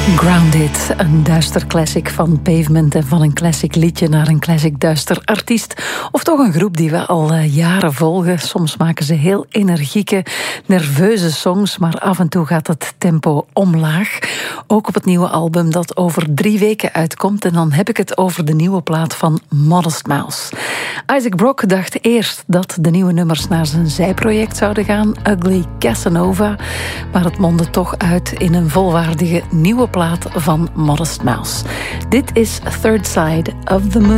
Grounded, een duister classic van Pavement en van een classic liedje naar een classic duister artiest. Of toch een groep die we al jaren volgen. Soms maken ze heel energieke, nerveuze songs, maar af en toe gaat het tempo omlaag. Ook op het nieuwe album dat over 3 weken uitkomt. En dan heb ik het over de nieuwe plaat van Modest Mouse. Isaac Brock dacht eerst dat de nieuwe nummers naar zijn zijproject zouden gaan, Ugly Casanova. Maar het mondde toch uit in een volwaardige nieuwe plaat van Modest Mouse. Dit is Third Side of the Moon.